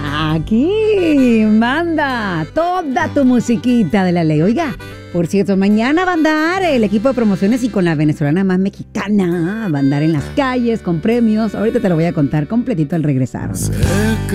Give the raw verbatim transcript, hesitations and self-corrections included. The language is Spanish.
Aquí manda toda tu musiquita de la ley. Oiga, por cierto, mañana va a andar el equipo de promociones y con la venezolana más mexicana. Va a andar en las calles con premios. Ahorita te lo voy a contar completito al regresar.